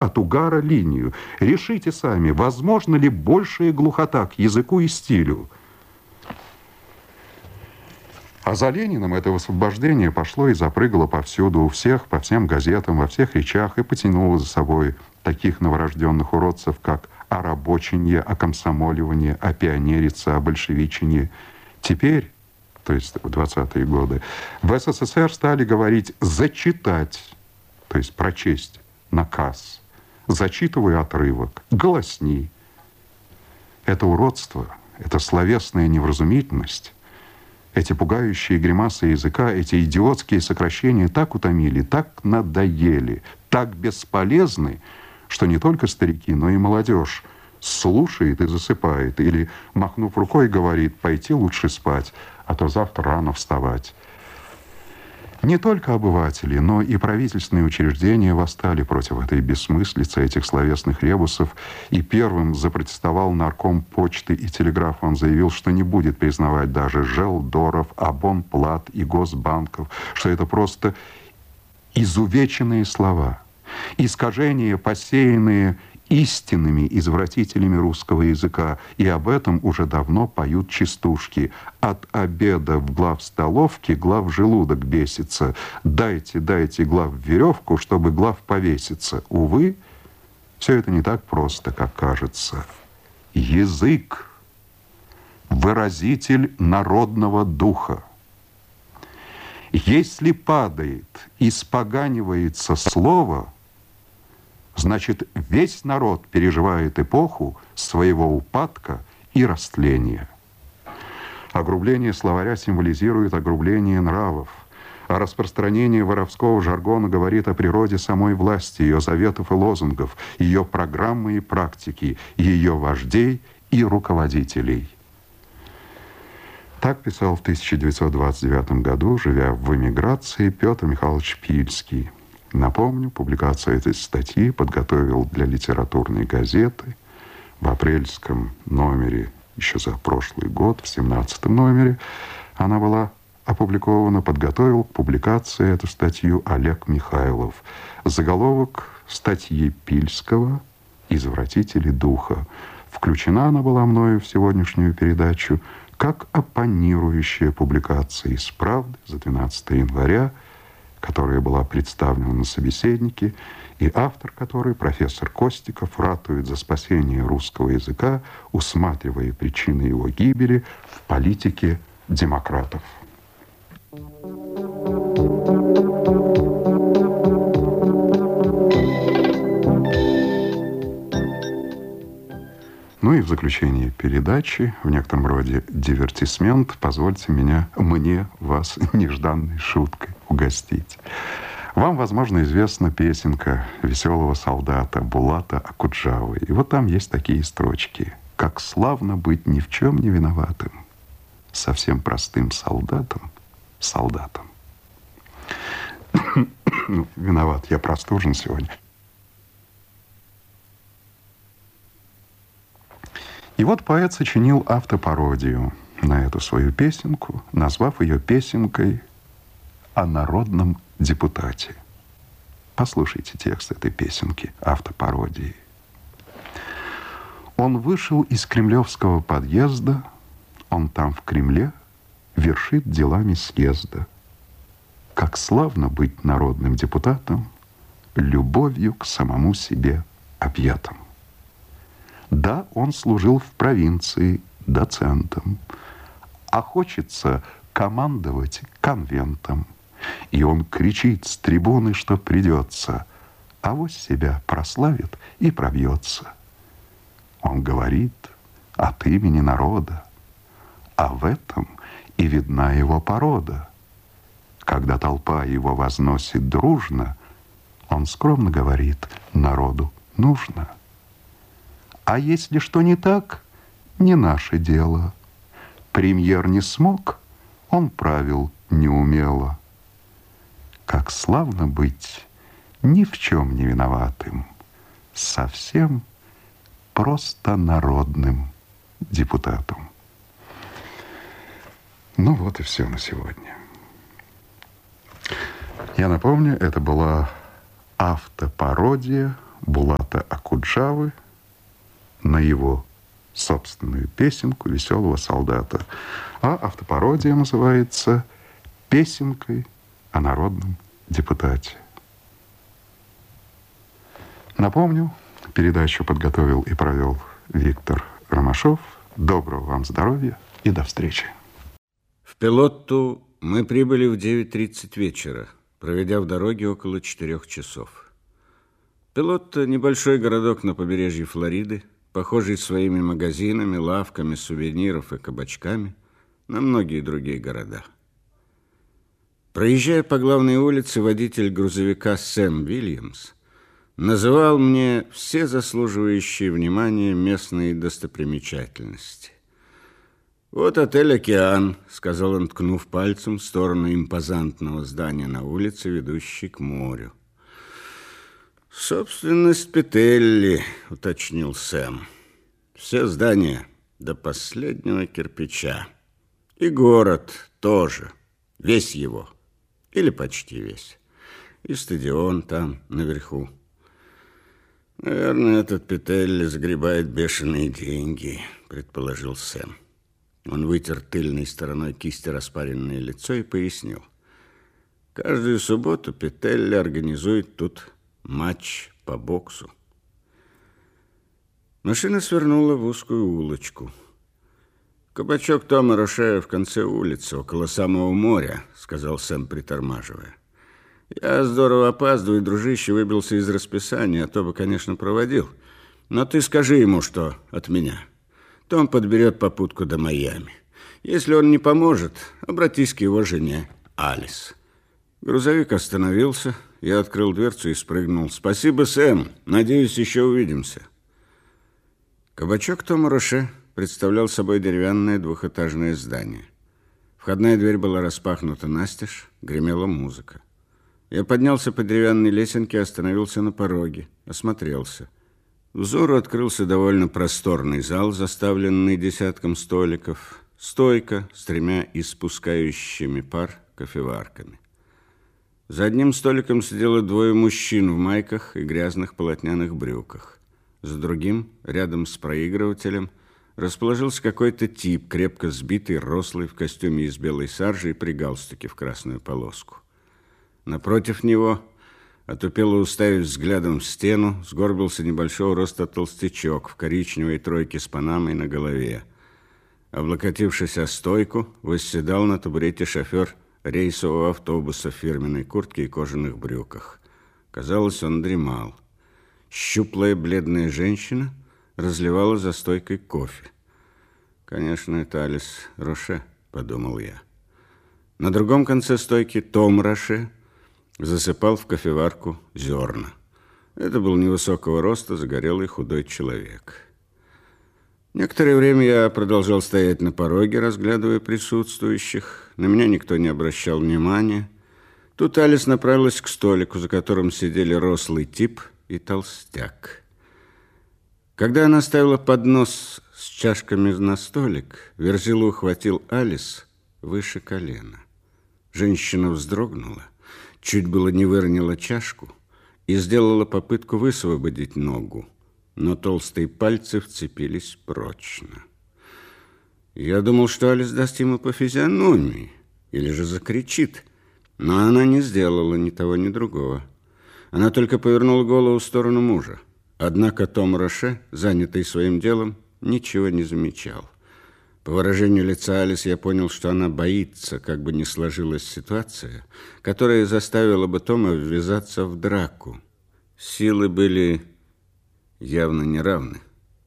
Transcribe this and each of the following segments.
от угара линию. Решите сами, возможно ли большая глухота к языку и стилю. А за Лениным это освобождение пошло и запрыгало повсюду, у всех, по всем газетам, во всех речах, и потянуло за собой таких новорожденных уродцев, как о рабоченье, о комсомоливании, о пионерице, о большевичении. Теперь, то есть в 20-е годы, в СССР стали говорить «зачитать», то есть прочесть наказ. Зачитывай отрывок, голосни. Это уродство, это словесная невразумительность, эти пугающие гримасы языка, эти идиотские сокращения так утомили, так надоели, так бесполезны, что не только старики, но и молодежь слушает и засыпает, или, махнув рукой, говорит: пойти лучше спать, а то завтра рано вставать. Не только обыватели, но и правительственные учреждения восстали против этой бессмыслицы, этих словесных ребусов, и первым запротестовал нарком почты и телеграфа. Он заявил, что не будет признавать даже желдоров, абонплат и госбанков, что это просто изувеченные слова, искажения, посеянные истинными извратителями русского языка, и об этом уже давно поют частушки. От обеда в главстоловке глав желудок бесится. Дайте, дайте глав веревку, чтобы глав повеситься. Увы, все это не так просто, как кажется. Язык – выразитель народного духа. Если падает, испоганивается слово, значит, весь народ переживает эпоху своего упадка и растления. Огрубление словаря символизирует огрубление нравов, а распространение воровского жаргона говорит о природе самой власти, ее заветов и лозунгов, ее программы и практики, ее вождей и руководителей. Так писал в 1929 году, живя в эмиграции, Петр Михайлович Пильский. Напомню, публикацию этой статьи подготовил для литературной газеты в апрельском номере еще за прошлый год, в 17-м номере. Она была опубликована, подготовил к публикации эту статью Олег Михайлов. Заголовок статьи Пильского «Извратители духа». Включена она была мною в сегодняшнюю передачу как оппонирующая публикация из «Правды» за 12 января, которая была представлена на собеседнике, и автор которой, профессор Костиков, ратует за спасение русского языка, усматривая причины его гибели в политике демократов. Ну и в заключение передачи, в некотором роде дивертисмент, позвольте мне вас нежданной шуткой угостить. Вам, возможно, известна песенка веселого солдата Булата Акуджавы. И вот там есть такие строчки. «Как славно быть ни в чем не виноватым, совсем простым солдатом». Виноват, я простужен сегодня. И вот поэт сочинил автопародию на эту свою песенку, назвав ее песенкой о народном депутате. Послушайте текст этой песенки, автопародии. Он вышел из кремлевского подъезда, он там в Кремле вершит делами съезда. Как славно быть народным депутатом, любовью к самому себе объятым. Да, он служил в провинции доцентом, а хочется командовать конвентом. И он кричит с трибуны, что придется, авось себя прославит и пробьется. Он говорит от имени народа, а в этом и видна его порода. Когда толпа его возносит дружно, он скромно говорит: народу нужно. А если что не так, не наше дело. Премьер не смог, он правил неумело. Как славно быть ни в чем не виноватым, совсем просто народным депутатом. Ну вот и все на сегодня. Я напомню, это была автопародия Булата Окуджавы на его собственную песенку «Веселого солдата». А автопародия называется «Песенкой о народном депутате». Напомню, передачу подготовил и провел Виктор Ромашов. Доброго вам здоровья и до встречи. В Пелотту мы прибыли в 9:30 вечера, проведя в дороге около 4 часов. Пелотта – небольшой городок на побережье Флориды, похожий своими магазинами, лавками, сувениров и кабачками на многие другие города. Проезжая по главной улице, водитель грузовика Сэм Уильямс называл мне все заслуживающие внимания местные достопримечательности. «Вот отель «Океан», — сказал он, ткнув пальцем в сторону импозантного здания на улице, ведущей к морю. «Собственность Петелли», — уточнил Сэм. «Все здания до последнего кирпича. И город тоже, весь его, или почти весь. И стадион там, наверху. Наверное, этот Петелли сгребает бешеные деньги», — предположил Сэм. Он вытер тыльной стороной кисти распаренное лицо и пояснил. «Каждую субботу Петелли организует тут матч по боксу». Машина свернула в узкую улочку. «Кабачок Тома Роше в конце улицы, около самого моря», — сказал Сэм, притормаживая. «Я здорово опаздываю, дружище, выбился из расписания, а то бы, конечно, проводил. Но ты скажи ему, что от меня. Том подберет попутку до Майами. Если он не поможет, обратись к его жене, Алис». Грузовик остановился, я открыл дверцу и спрыгнул. «Спасибо, Сэм, надеюсь, еще увидимся». Кабачок Тома Роше представлял собой деревянное двухэтажное здание. Входная дверь была распахнута настежь, гремела музыка. Я поднялся по деревянной лесенке и остановился на пороге, осмотрелся. Взору открылся довольно просторный зал, заставленный десятком столиков, стойка с 3 испускающими пар кофеварками. За одним столиком сидело 2 мужчин в майках и грязных полотняных брюках. За другим, рядом с проигрывателем, расположился какой-то тип, крепко сбитый, рослый, в костюме из белой саржи и при галстуке в красную полоску. Напротив него, отупело уставив взглядом в стену, сгорбился небольшого роста толстячок в коричневой тройке с панамой на голове. Облокотившись о стойку, восседал на табурете шофер рейсового автобуса в фирменной куртке и кожаных брюках. Казалось, он дремал. Щуплая бледная женщина разливала за стойкой кофе. «Конечно, это Алис Роше», — подумал я. На другом конце стойки Том Роше засыпал в кофеварку зерна. Это был невысокого роста, загорелый худой человек. Некоторое время я продолжал стоять на пороге, разглядывая присутствующих. На меня никто не обращал внимания. Тут Алис направилась к столику, за которым сидели рослый тип и толстяк. Когда она ставила поднос с чашками на столик, Верзила ухватил Алис выше колена. Женщина вздрогнула, чуть было не выронила чашку и сделала попытку высвободить ногу, но толстые пальцы вцепились прочно. Я думал, что Алис даст ему по физиономии или же закричит, но она не сделала ни того, ни другого. Она только повернула голову в сторону мужа. Однако Том Роше, занятый своим делом, ничего не замечал. По выражению лица Алис я понял, что она боится, как бы ни сложилась ситуация, которая заставила бы Тома ввязаться в драку. Силы были явно неравны.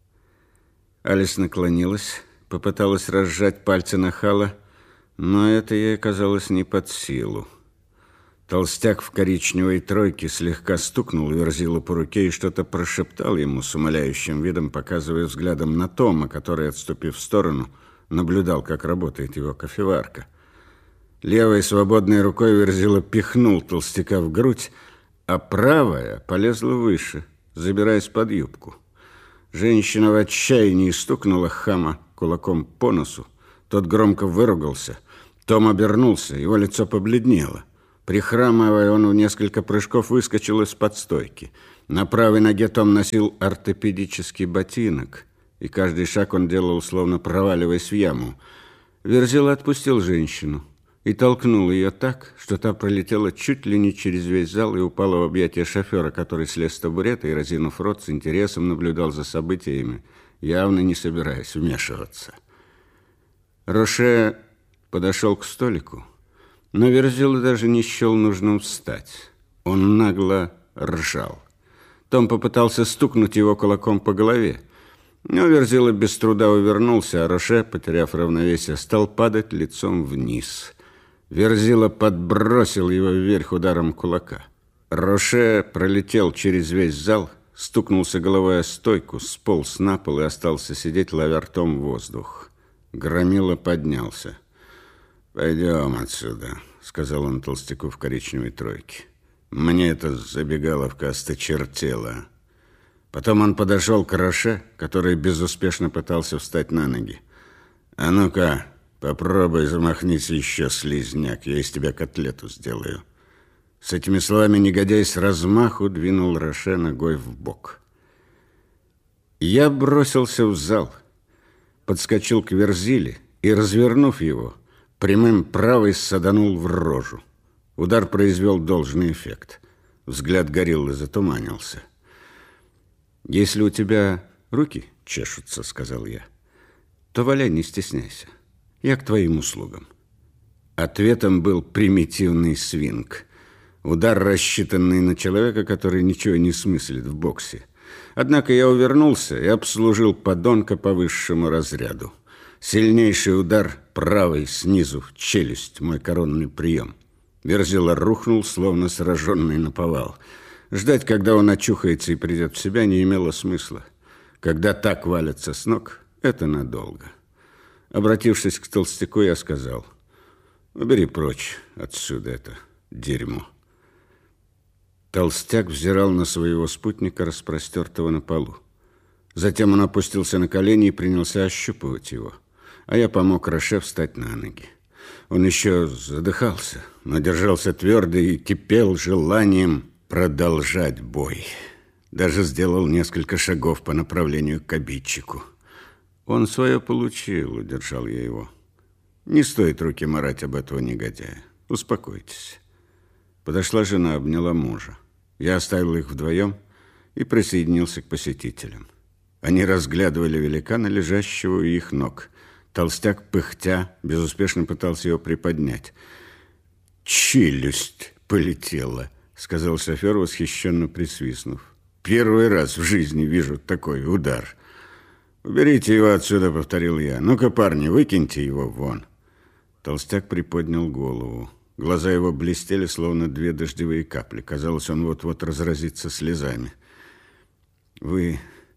Алис наклонилась, попыталась разжать пальцы нахала, но это ей оказалось не под силу. Толстяк в коричневой тройке слегка стукнул Верзилу по руке и что-то прошептал ему с умоляющим видом, показывая взглядом на Тома, который, отступив в сторону, наблюдал, как работает его кофеварка. Левой свободной рукой Верзила пихнул толстяка в грудь, а правая полезла выше, забираясь под юбку. Женщина в отчаянии стукнула хама кулаком по носу. Тот громко выругался. Том обернулся, его лицо побледнело. Прихрамывая, он в несколько прыжков выскочил из-под стойки. На правой ноге Том носил ортопедический ботинок, и каждый шаг он делал, словно проваливаясь в яму. Верзила отпустил женщину и толкнул ее так, что та пролетела чуть ли не через весь зал и упала в объятия шофера, который слез с табурета и, разинув рот, с интересом наблюдал за событиями, явно не собираясь вмешиваться. Роше подошел к столику, но Верзила даже не счел нужным встать. Он нагло ржал. Том попытался стукнуть его кулаком по голове, но Верзила без труда увернулся, а Роше, потеряв равновесие, стал падать лицом вниз. Верзила подбросил его вверх ударом кулака. Роше пролетел через весь зал, стукнулся головой о стойку, сполз на пол и остался сидеть, ловя ртом воздух. Громила поднялся. «Пойдем отсюда», — сказал он толстяку в коричневой тройке. «Мне эта забегаловка осточертела». Потом он подошел к Роше, который безуспешно пытался встать на ноги. «А ну-ка, попробуй замахнись еще, слизняк, я из тебя котлету сделаю». С этими словами негодяй с размаху двинул Роше ногой в бок. Я бросился в зал, подскочил к Верзиле и, развернув его, прямым правой саданул в рожу. Удар произвел должный эффект. Взгляд гориллы затуманился. «Если у тебя руки чешутся, — сказал я, — то валяй, не стесняйся. Я к твоим услугам». Ответом был примитивный свинг. Удар, рассчитанный на человека, который ничего не смыслит в боксе. Однако я увернулся и обслужил подонка по высшему разряду. Сильнейший удар правой снизу в челюсть, мой коронный прием. Верзила рухнул, словно сраженный наповал. Ждать, когда он очухается и придет в себя, не имело смысла. Когда так валятся с ног, это надолго. Обратившись к толстяку, я сказал: «Убери прочь отсюда это дерьмо». Толстяк взирал на своего спутника, распростертого на полу. Затем он опустился на колени и принялся ощупывать его, а я помог Роше встать на ноги. Он еще задыхался, но держался твердо и кипел желанием продолжать бой. Даже сделал несколько шагов по направлению к обидчику. «Он свое получил», — удержал я его. «Не стоит руки марать об этого негодяя. Успокойтесь». Подошла жена, обняла мужа. Я оставил их вдвоем и присоединился к посетителям. Они разглядывали великана, лежащего у их ног. Толстяк, пыхтя, безуспешно пытался его приподнять. «Челюсть полетела», — сказал шофер, восхищенно присвистнув. «Первый раз в жизни вижу такой удар». «Уберите его отсюда», — повторил я. «Ну-ка, парни, выкиньте его вон». Толстяк приподнял голову. Глаза его блестели, словно две дождевые капли. Казалось, он вот-вот разразится слезами. «Вы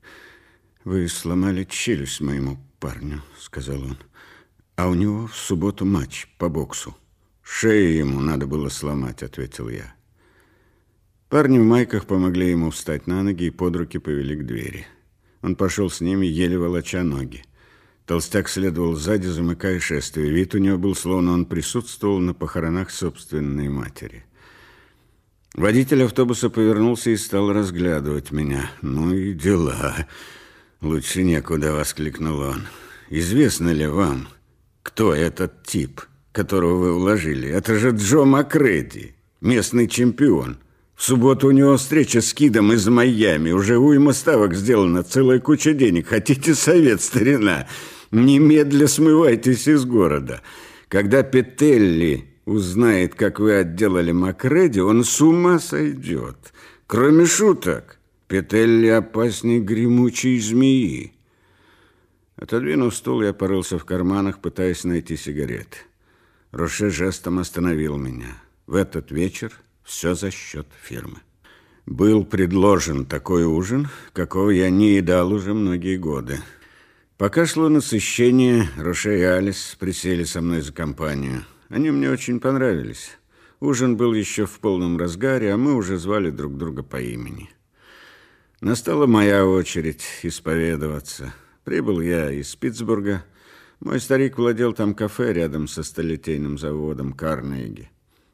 сломали челюсть моему парню», — сказал он. «А у него в субботу матч по боксу». «Шею ему надо было сломать», — ответил я. Парни в майках помогли ему встать на ноги и под руки повели к двери. Он пошел с ними, еле волоча ноги. Толстяк следовал сзади, замыкая шествие. Вид у него был, словно он присутствовал на похоронах собственной матери. Водитель автобуса повернулся и стал разглядывать меня. «Ну и дела. Лучше некуда», — воскликнул он. «Известно ли вам, кто этот тип, которого вы уложили? Это же Джо Макреди, местный чемпион. В субботу у него встреча с Кидом из Майами. Уже уйма ставок сделана, целая куча денег. Хотите совет, старина? Немедля смывайтесь из города. Когда Петелли узнает, как вы отделали Макреди, он с ума сойдет. Кроме шуток, Петелли опасней гремучей змеи». Отодвинув стул, я порылся в карманах, пытаясь найти сигареты. Роше жестом остановил меня. В этот вечер все за счет фирмы. Был предложен такой ужин, какого я не едал уже многие годы. Пока шло насыщение, Роше и Алис присели со мной за компанию. Они мне очень понравились. Ужин был еще в полном разгаре, а мы уже звали друг друга по имени. Настала моя очередь исповедоваться. Прибыл я из Питтсбурга. Мой старик владел там кафе рядом со сталелитейным заводом Карнеги.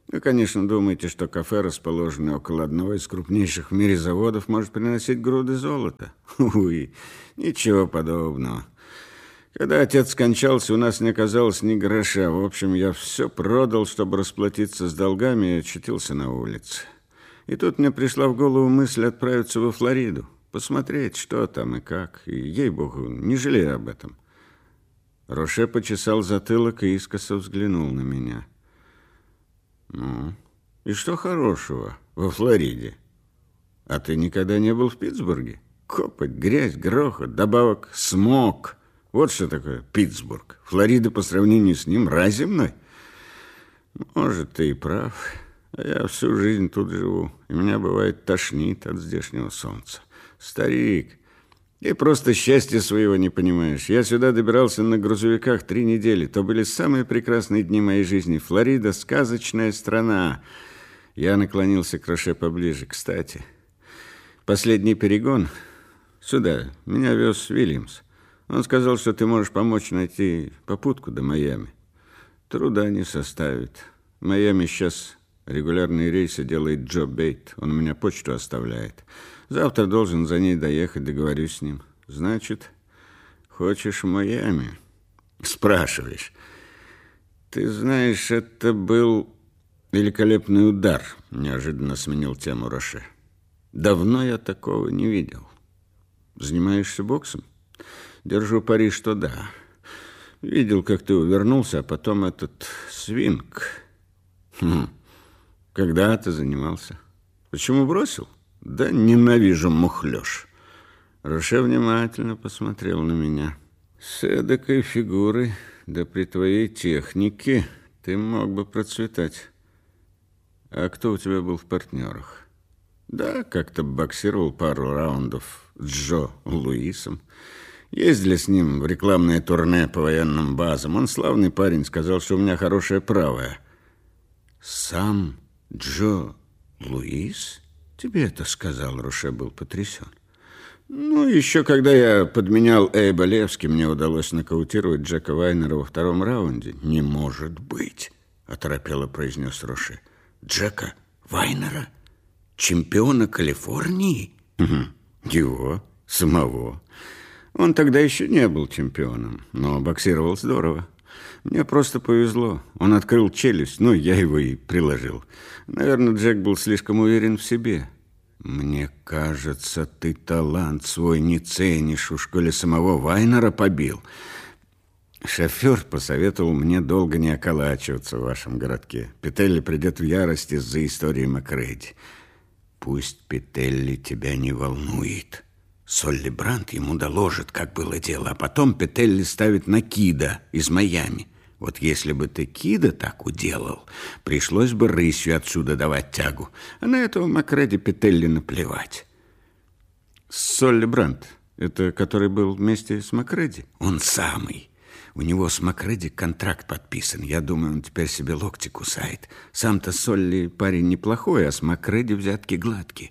Вы, конечно, думаете, что кафе, расположенное около одного из крупнейших в мире заводов, может приносить груды золота. Увы, ничего подобного. Когда отец скончался, у нас не оказалось ни гроша. В общем, я все продал, чтобы расплатиться с долгами, и очутился на улице. И тут мне пришла в голову мысль отправиться во Флориду, посмотреть, что там и как. И, ей-богу, не жалею об этом. Роше почесал затылок и искоса взглянул на меня. Ну, и что хорошего во Флориде? А ты никогда не был в Питтсбурге? Копоть, грязь, грохот, добавок смог. Вот что такое Питтсбург. Флорида по сравнению с ним рай земной. Может, ты и прав. А я всю жизнь тут живу, и меня бывает тошнит от здешнего солнца. Старик, ты просто счастья своего не понимаешь. Я сюда добирался на грузовиках 3 недели. То были самые прекрасные дни моей жизни. Флорида — сказочная страна. Я наклонился к Роше поближе. Кстати, последний перегон сюда меня вез Вильямс. Он сказал, что ты можешь помочь найти попутку до Майами. Труда не составит. В Майами сейчас регулярные рейсы делает Джо Бейт. Он у меня почту оставляет. Завтра должен за ней доехать, договорюсь с ним. Значит, хочешь в Майами? Спрашиваешь. Ты знаешь, это был великолепный удар. Неожиданно сменил тему Роше. Давно я такого не видел. Занимаешься боксом? Держу пари, что да. Видел, как ты увернулся, а потом этот свинг. Когда ты занимался? Почему бросил? Да ненавижу мухлёж. Роше внимательно посмотрел на меня. С эдакой фигурой, да при твоей технике, ты мог бы процветать. А кто у тебя был в партнерах? Да, как-то боксировал пару раундов с Джо Луисом. Ездили с ним в рекламное турне по военным базам. Он славный парень, сказал, что у меня хорошее правое. Сам Джо Луис тебе это сказал? Роше был потрясен. Ну, еще когда я подменял Эйба Левски, мне удалось нокаутировать Джека Вайнера во 2-м раунде. Не может быть, оторопело произнес Роше. Джека Вайнера? Чемпиона Калифорнии? Его самого. Он тогда еще не был чемпионом, но боксировал здорово. Мне просто повезло. Он открыл челюсть, ну, я его и приложил. Наверное, Джек был слишком уверен в себе. Мне кажется, ты талант свой не ценишь. Уж коли самого Вайнера побил. Шофер посоветовал мне долго не околачиваться в вашем городке. Петелли придет в ярость из-за истории Макреди. Пусть Петелли тебя не волнует. Солли Брандт ему доложит, как было дело, а потом Петелли ставит на Кида из Майами. Вот если бы ты Кида так уделал, пришлось бы рысью отсюда давать тягу. А на этого Макреди Петелли наплевать. Солли Брандт, это который был вместе с Макреди? Он самый. У него с Макреди контракт подписан. Я думаю, он теперь себе локти кусает. Сам-то Солли парень неплохой, а с Макреди взятки гладкие.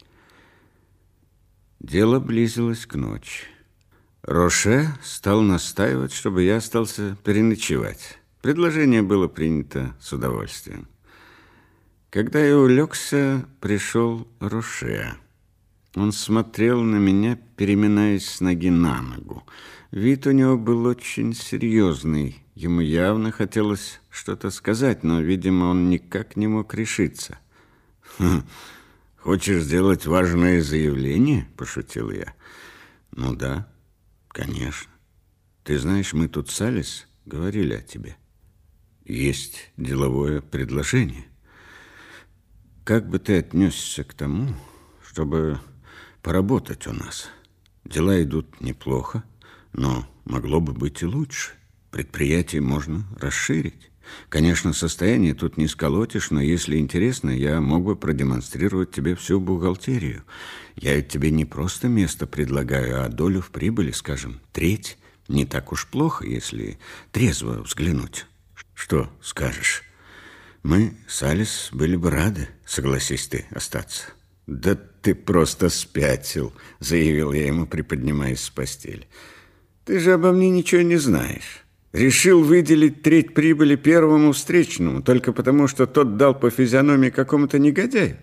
Дело близилось к ночи. Роше стал настаивать, чтобы я остался переночевать. Предложение было принято с удовольствием. Когда я улегся, пришел Роше. Он смотрел на меня, переминаясь с ноги на ногу. Вид у него был очень серьезный. Ему явно хотелось что-то сказать, но, видимо, он никак не мог решиться. «Хочешь сделать важное заявление?» – пошутил я. «Ну да, конечно. Ты знаешь, мы тут с Алис говорили о тебе. Есть деловое предложение. Как бы ты отнесся к тому, чтобы поработать у нас? Дела идут неплохо, но могло бы быть и лучше. Предприятие можно расширить. Конечно, состояние тут не сколотишь, но если интересно, я мог бы продемонстрировать тебе всю бухгалтерию. Я ведь тебе не просто место предлагаю, а долю в прибыли, скажем, 1/3. Не так уж плохо, если трезво взглянуть. Что скажешь? Мы с Алис были бы рады, согласись ты, остаться. Да ты просто спятил, заявил я ему, приподнимаясь с постели. Ты же обо мне ничего не знаешь. Решил выделить треть прибыли первому встречному, только потому, что тот дал по физиономии какому-то негодяю.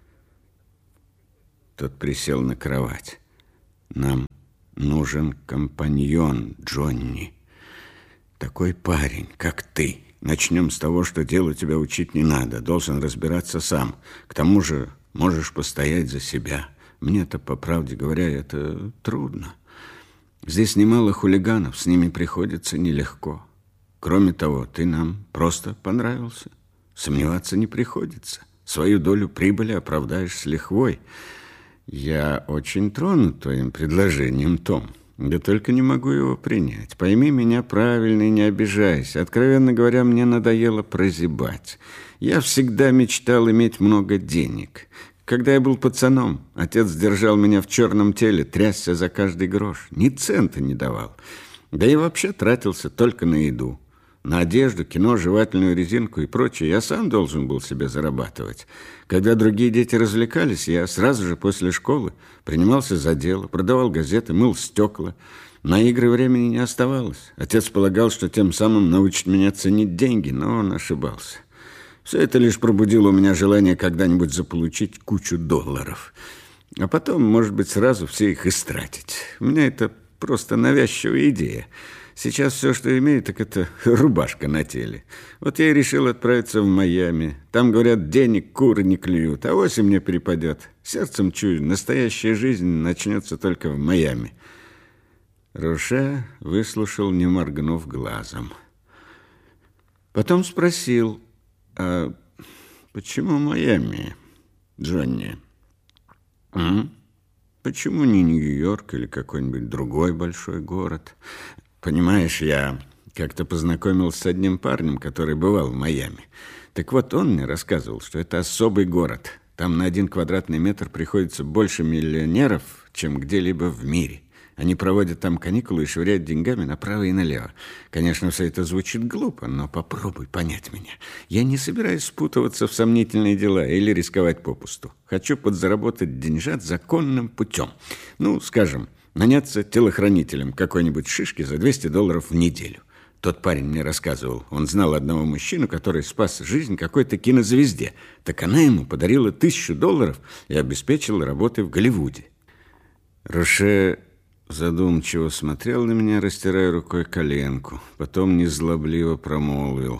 Тот присел на кровать. Нам нужен компаньон, Джонни. Такой парень, как ты. Начнем с того, что делу тебя учить не надо. Должен разбираться сам. К тому же можешь постоять за себя. Мне-то, по правде говоря, это трудно. Здесь немало хулиганов, с ними приходится нелегко. Кроме того, ты нам просто понравился. Сомневаться не приходится. Свою долю прибыли оправдаешь с лихвой. Я очень тронут твоим предложением, Том. Да только не могу его принять. Пойми меня правильно и не обижайся. Откровенно говоря, мне надоело прозябать. Я всегда мечтал иметь много денег. Когда я был пацаном, отец держал меня в черном теле, трясся за каждый грош. Ни цента не давал. Да и вообще тратился только на еду. На одежду, кино, жевательную резинку и прочее я сам должен был себе зарабатывать. Когда другие дети развлекались, я сразу же после школы принимался за дело, продавал газеты, мыл стекла. На игры времени не оставалось. Отец полагал, что тем самым научит меня ценить деньги, но он ошибался. Все это лишь пробудило у меня желание когда-нибудь заполучить кучу долларов. А потом, может быть, сразу все их истратить. У меня это просто навязчивая идея. Сейчас все, что имею, так это рубашка на теле. Вот я и решил отправиться в Майами. Там, говорят, денег куры не клюют. А вось и мне перепадет. Сердцем чую, настоящая жизнь начнется только в Майами. Роше выслушал, не моргнув глазом. Потом спросил: а почему Майами, Джонни? Почему не Нью-Йорк или какой-нибудь другой большой город? Понимаешь, я как-то познакомился с одним парнем, который бывал в Майами. Так вот, он мне рассказывал, что это особый город. Там на 1 квадратный метр приходится больше миллионеров, чем где-либо в мире. Они проводят там каникулы и швыряют деньгами направо и налево. Конечно, все это звучит глупо, но попробуй понять меня. Я не собираюсь спутываться в сомнительные дела или рисковать попусту. Хочу подзаработать деньжат законным путем. Ну, скажем, наняться телохранителем какой-нибудь шишки за $200 в неделю. Тот парень мне рассказывал, он знал одного мужчину, который спас жизнь какой-то кинозвезде. Так она ему подарила $1000 и обеспечила работой в Голливуде. Роше задумчиво смотрел на меня, растирая рукой коленку. Потом незлобливо промолвил: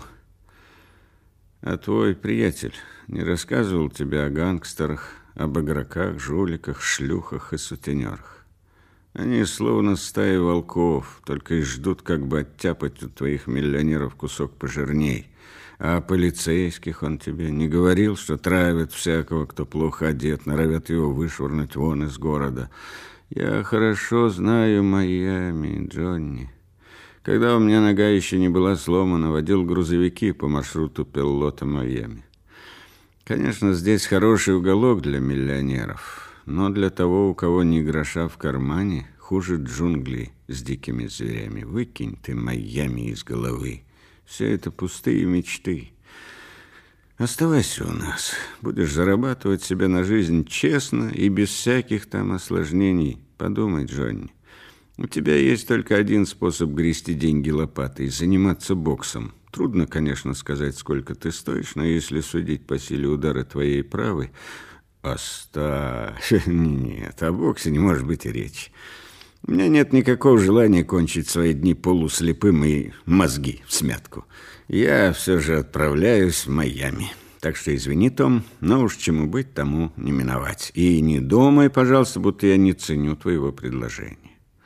а твой приятель не рассказывал тебе о гангстерах, об игроках, жуликах, шлюхах и сутенерах? Они словно стаи волков, только и ждут, как бы оттяпать у твоих миллионеров кусок пожирней. А о полицейских он тебе не говорил, что травят всякого, кто плохо одет, норовят его вышвырнуть вон из города? Я хорошо знаю Майами, Джонни. Когда у меня нога еще не была сломана, водил грузовики по маршруту Пеллота-Майами. Конечно, здесь хороший уголок для миллионеров, но для того, у кого ни гроша в кармане, хуже джунглей с дикими зверями. Выкинь ты Майами из головы. Все это пустые мечты. Оставайся у нас. Будешь зарабатывать себе на жизнь честно и без всяких там осложнений. Подумай, Джонни. У тебя есть только один способ грести деньги лопатой – заниматься боксом. Трудно, конечно, сказать, сколько ты стоишь, но если судить по силе удара твоей правой... Оставь. Нет, о боксе не может быть и речи. У меня нет никакого желания кончить свои дни полуслепым и мозги в смятку. Я все же отправляюсь в Майами. Так что извини, Том, но уж чему быть, тому не миновать. И не думай, пожалуйста, будто я не ценю твоего предложения.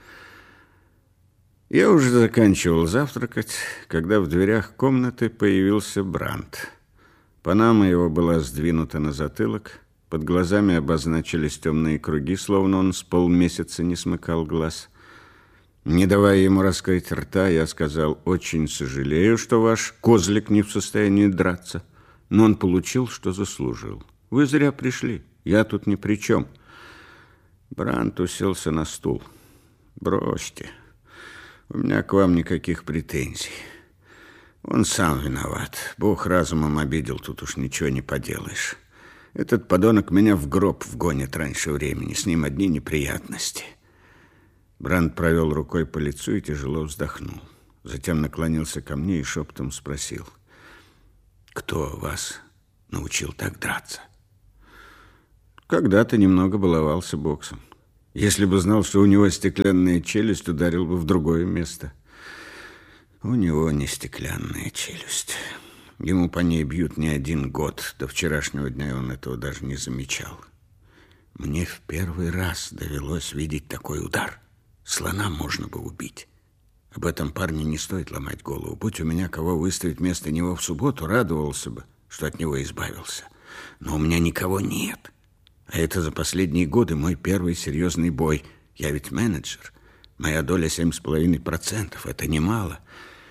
Я уже заканчивал завтракать, когда в дверях комнаты появился Брандт. Панама его была сдвинута на затылок, под глазами обозначились темные круги, словно он с полмесяца не смыкал глаз. Не давая ему раскрыть рта, я сказал: очень сожалею, что ваш козлик не в состоянии драться, но он получил, что заслужил. Вы зря пришли, я тут ни при чем. Брандт уселся на стул. Бросьте, у меня к вам никаких претензий. Он сам виноват. Бог разумом обидел, тут уж ничего не поделаешь. Этот подонок меня в гроб вгонит раньше времени, с ним одни неприятности. Брандт провел рукой по лицу и тяжело вздохнул. затем наклонился ко мне и шепотом спросил: «Кто вас научил так драться?» «Когда-то немного баловался боксом. Если бы знал, что у него стеклянная челюсть, ударил бы в другое место». «У него не стеклянная челюсть. Ему по ней бьют не 1 год. До вчерашнего дня он этого даже не замечал. Мне в первый раз довелось видеть такой удар. Слона можно бы убить. Об этом парне не стоит ломать голову. Будь у меня кого выставить вместо него в субботу, радовался бы, что от него избавился. Но у меня никого нет. А это за последние годы мой первый серьезный бой. Я ведь менеджер. Моя доля 7,5%. Это немало.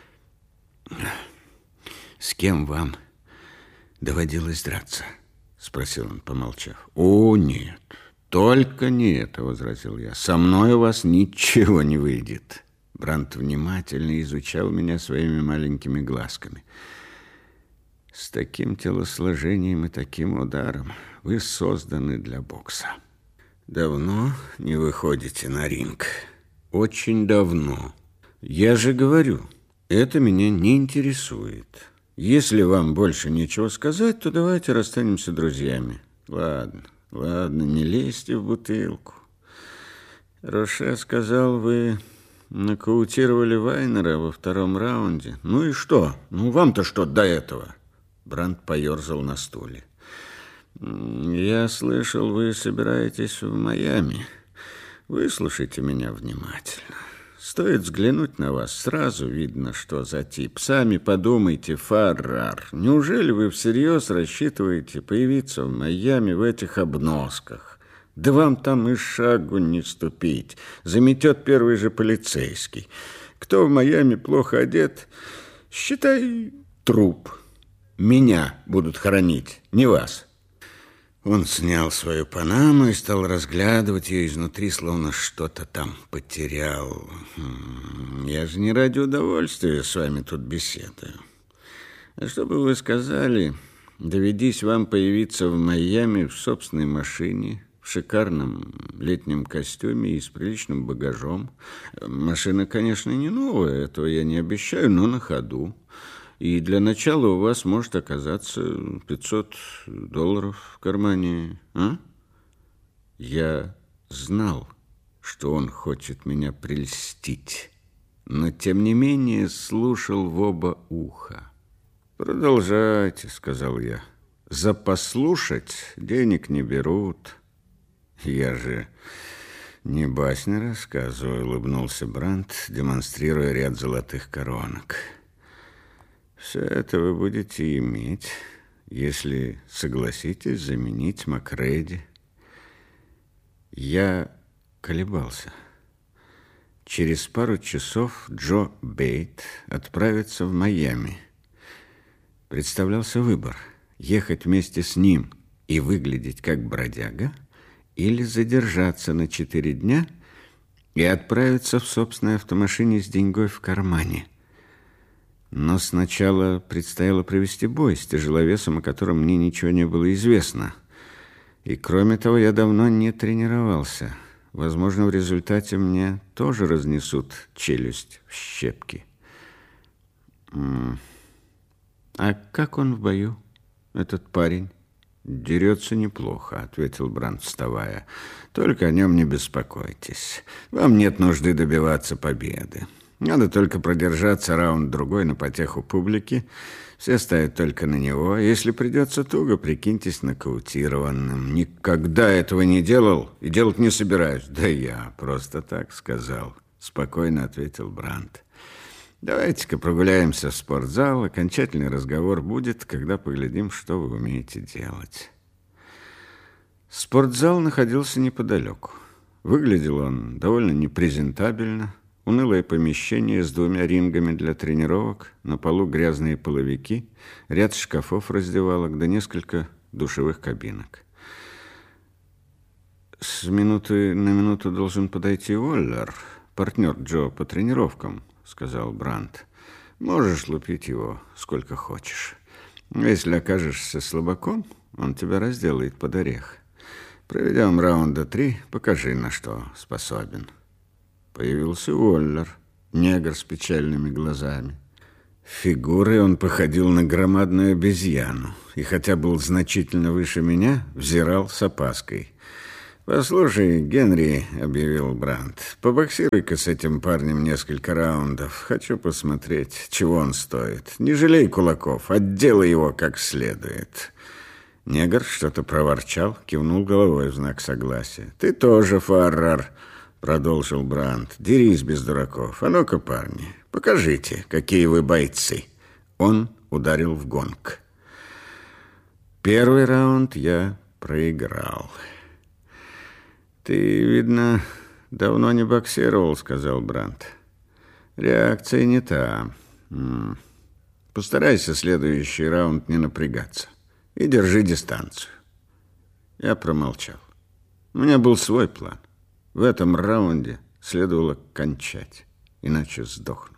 С кем вам доводилось драться?» — спросил он, помолчав. «О, нет, только не это», — возразил я. «Со мной у вас ничего не выйдет». Брандт внимательно изучал меня своими маленькими глазками. «С таким телосложением и таким ударом вы созданы для бокса. Давно не выходите на ринг?» «Очень давно. Я же говорю, это меня не интересует. Если вам больше нечего сказать, то давайте расстанемся друзьями». Ладно, не лезьте в бутылку. Роше сказал, вы нокаутировали Вайнера во 2-м раунде. Ну и что? Ну вам-то что до этого? Брандт поерзал на стуле. Я слышал, вы собираетесь в Майами. Выслушайте меня внимательно. Стоит взглянуть на вас, сразу видно, что за тип. Сами подумайте, Фаррар, неужели вы всерьез рассчитываете появиться в Майами в этих обносках? Да вам там и шагу не ступить. Заметет первый же полицейский. Кто в Майами плохо одет, считай труп. Меня будут хоронить, не вас. Он снял свою панаму и стал разглядывать ее изнутри, словно что-то там потерял. Я же не ради удовольствия с вами тут беседую. А что бы вы сказали, доведись вам появиться в Майами в собственной машине, в шикарном летнем костюме и с приличным багажом. Машина, конечно, не новая, этого я не обещаю, но на ходу. И для начала у вас может оказаться $500 в кармане, а? Я знал, что он хочет меня прельстить, но, тем не менее, слушал в оба уха. «Продолжайте», — сказал я. «За послушать денег не берут». «Я же не басни рассказываю», — улыбнулся Брандт, демонстрируя ряд золотых коронок. «Все это вы будете иметь, если согласитесь заменить Макреди». Я колебался. Через пару часов Джо Бейт отправится в Майами. Представлялся выбор: ехать вместе с ним и выглядеть как бродяга, или задержаться на 4 дня и отправиться в собственной автомашине с деньгой в кармане. Но сначала предстояло провести бой с тяжеловесом, о котором мне ничего не было известно. И кроме того, я давно не тренировался. Возможно, в результате мне тоже разнесут челюсть в щепки. А как он в бою, этот парень? «Дерется неплохо», — ответил Брандт, вставая. «Только о нем не беспокойтесь. Вам нет нужды добиваться победы. Надо только продержаться раунд-другой на потеху публики. Все ставят только на него. Если придется туго, прикиньтесь нокаутированным». «Никогда этого не делал и делать не собираюсь». «Да я просто так сказал», — спокойно ответил Брандт. «Давайте-ка прогуляемся в спортзал. Окончательный разговор будет, когда поглядим, что вы умеете делать». Спортзал находился неподалеку. Выглядел он довольно непрезентабельно. Унылое помещение с 2 рингами для тренировок, на полу грязные половики, ряд шкафов раздевалок, да несколько душевых кабинок. «С минуты на минуту должен подойти Уоллер, партнер Джо по тренировкам», — сказал Брандт. «Можешь лупить его сколько хочешь. Если окажешься слабаком, он тебя разделает под орех. Проведем раунда 3, покажи, на что способен». Появился Уоллер. негр с печальными глазами. Фигурой он походил на громадную обезьяну, и хотя был значительно выше меня, взирал с опаской. «Послушай, Генри, — объявил Брандт, — побоксируй-ка с этим парнем несколько раундов. Хочу посмотреть, чего он стоит. Не жалей кулаков, отделай его как следует». Негр что-то проворчал, кивнул головой в знак согласия. «Ты тоже, Фаррар, — продолжил Брандт, — дерись без дураков. А ну-ка, парни, покажите, какие вы бойцы». Он ударил в гонг. Первый раунд я проиграл. «Ты, видно, давно не боксировал, — сказал Брандт. Реакция не та. Постарайся следующий раунд не напрягаться и держи дистанцию». Я промолчал. У меня был свой план. В этом раунде следовало кончать, иначе сдохну.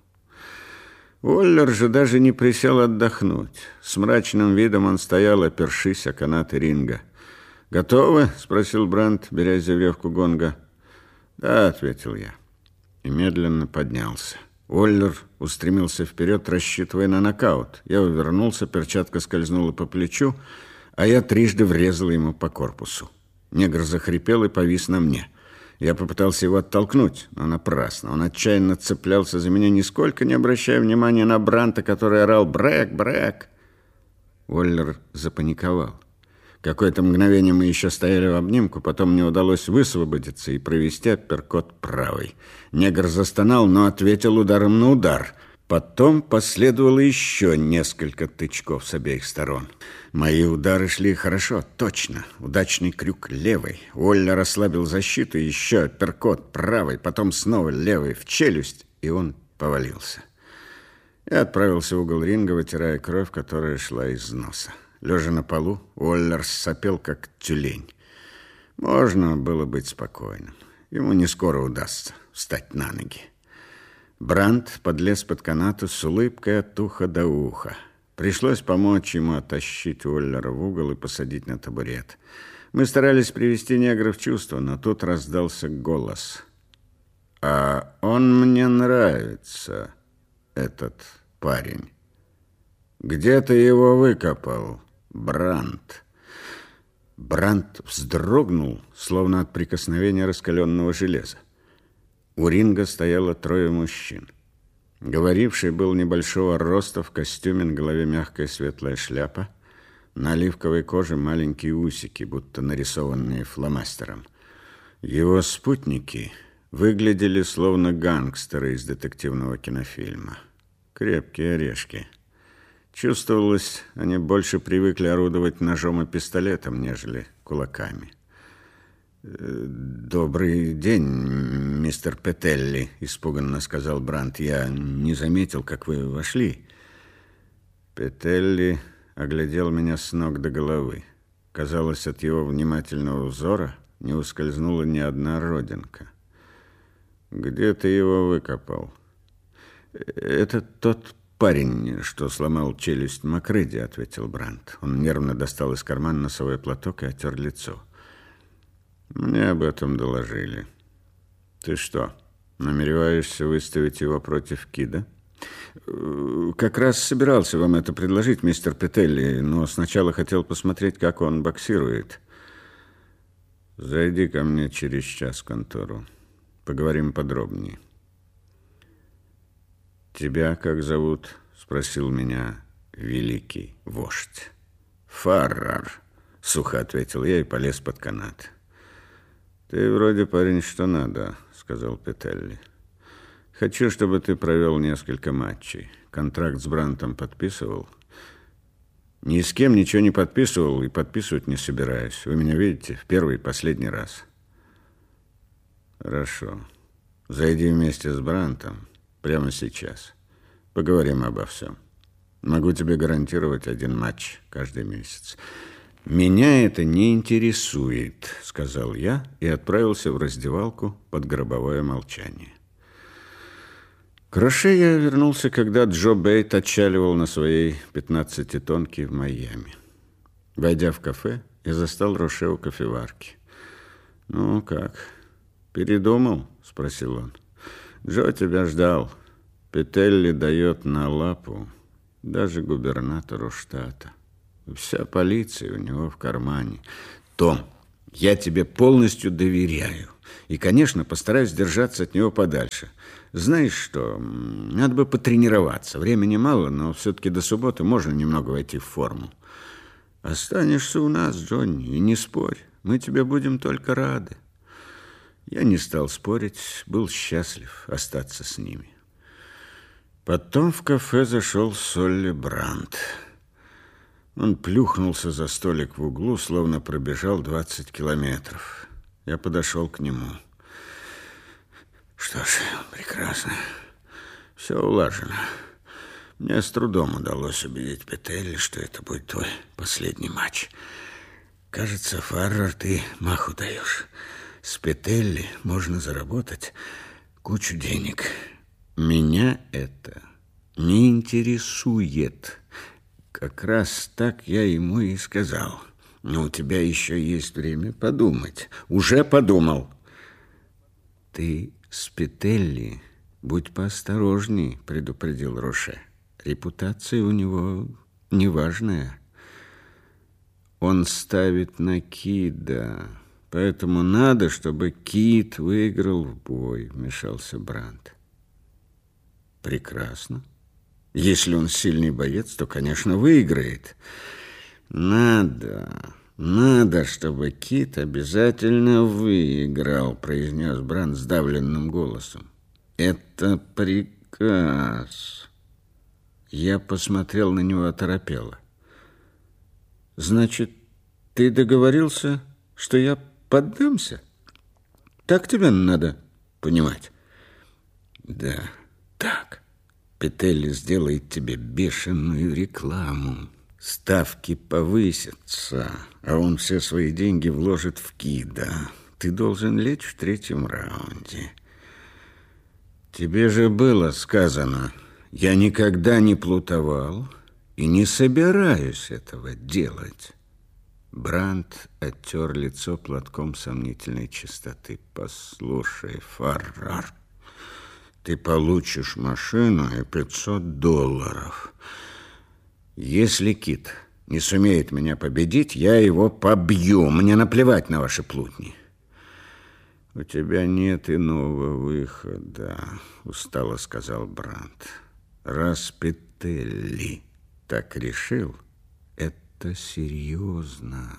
Уоллер же даже не присел отдохнуть. С мрачным видом он стоял, опершись о канаты ринга. «Готовы?» — спросил Брандт, беря за веревку гонга. «Да», — ответил я. И медленно поднялся. Уоллер устремился вперед, рассчитывая на нокаут. Я увернулся, перчатка скользнула по плечу, а я трижды врезал ему по корпусу. Негр захрипел и повис на мне. Я попытался его оттолкнуть, но напрасно. Он отчаянно цеплялся за меня, нисколько не обращая внимания на Брандта, который орал «Брэк! Брэк!». Уоллер запаниковал. Какое-то мгновение мы еще стояли в обнимку, потом мне удалось высвободиться и провести апперкот правой. Негр застонал, но ответил ударом на удар. Потом последовало еще несколько тычков с обеих сторон. Мои удары шли хорошо, точно. Удачный крюк левой. Уоллер ослабил защиту, еще апперкот правой, потом снова левой в челюсть, и он повалился. Я отправился в угол ринга, вытирая кровь, которая шла из носа. Лежа на полу, Уоллер сопел, как тюлень. Можно было быть спокойным. Ему не скоро удастся встать на ноги. Брандт подлез под канату с улыбкой от уха до уха. Пришлось помочь ему оттащить Уоллера в угол и посадить на табурет. Мы старались привести негра в чувство, но тут раздался голос. «А он мне нравится, этот парень. Где ты его выкопал, Брандт?» Брандт вздрогнул, словно от прикосновения раскаленного железа. У ринга стояло трое мужчин. Говоривший был небольшого роста, в костюме, на голове мягкая светлая шляпа, на оливковой коже маленькие усики, будто нарисованные фломастером. Его спутники выглядели словно гангстеры из детективного кинофильма. Крепкие орешки. Чувствовалось, они больше привыкли орудовать ножом и пистолетом, нежели кулаками. «Добрый день, мистер Петелли», — испуганно сказал Брандт. «Я не заметил, как вы вошли». Петелли оглядел меня с ног до головы. Казалось, от его внимательного взора не ускользнула ни одна родинка. «Где ты его выкопал?» «Это тот парень, что сломал челюсть Макреди», — ответил Брандт. Он нервно достал из кармана носовой платок и оттер лицо. «Мне об этом доложили. Ты что, намереваешься выставить его против Кида?» «Как раз собирался вам это предложить, мистер Петелли, но сначала хотел посмотреть, как он боксирует». «Зайди ко мне через час в контору. Поговорим подробнее». «Тебя как зовут?» — спросил меня великий вождь. «Фаррар», — сухо ответил я и полез под канат. «Ты вроде парень что надо», — сказал Петелли. «Хочу, чтобы ты провел несколько матчей. Контракт с Брандтом подписывал?» «Ни с кем ничего не подписывал и подписывать не собираюсь. Вы меня видите в первый и последний раз». «Хорошо. Зайди вместе с Брандтом прямо сейчас. Поговорим обо всем. Могу тебе гарантировать 1 матч каждый месяц». «Меня это не интересует», — сказал я и отправился в раздевалку под гробовое молчание. К Роше я вернулся, когда Джо Бейт отчаливал на своей 15-тонке в Майами. Войдя в кафе, я застал Роше у кофеварки. «Ну как, передумал?» — спросил он. Джо тебя ждал. Петелли дает на лапу даже губернатору штата. Вся полиция у него в кармане. Том, я тебе полностью доверяю. И, конечно, постараюсь держаться от него подальше. Знаешь что, надо бы потренироваться. Времени мало, но все-таки до субботы можно немного войти в форму. Останешься у нас, Джонни, и не спорь. Мы тебе будем только рады. Я не стал спорить, был счастлив остаться с ними. Потом в кафе зашел Солли Брандт. Он плюхнулся за столик в углу, словно пробежал 20 километров. Я подошел к нему. Что ж, прекрасно. Все улажено. Мне с трудом удалось убедить Петелли, что это будет твой последний матч. Кажется, Фаррер, ты маху даешь. С Петелли можно заработать кучу денег. Меня это не интересует. Как раз так я ему и сказал. Но у тебя еще есть время подумать. Уже подумал. Ты с Петелли будь поосторожней, предупредил Роше. Репутация у него неважная. Он ставит на Кида, поэтому надо, чтобы Кид выиграл в бой, вмешался Брандт. Прекрасно. Если он сильный боец, то, конечно, выиграет. Надо, чтобы Кид обязательно выиграл, произнес Брандт сдавленным голосом. Это приказ. Я посмотрел на него оторопело. Значит, ты договорился, что я поддамся? Так тебя надо понимать? Да, так. Петелли сделает тебе бешеную рекламу. Ставки повысятся, а он все свои деньги вложит в Кида. Ты должен лечь в 3-м раунде. Тебе же было сказано, я никогда не плутовал и не собираюсь этого делать. Брандт оттер лицо платком сомнительной чистоты. Послушай, Фаррер, ты получишь машину и $500. Если Кид не сумеет меня победить, я его побью. Мне наплевать на ваши плутни. У тебя нет иного выхода, устало сказал Брандт. Раз Петелли так решил, это серьезно.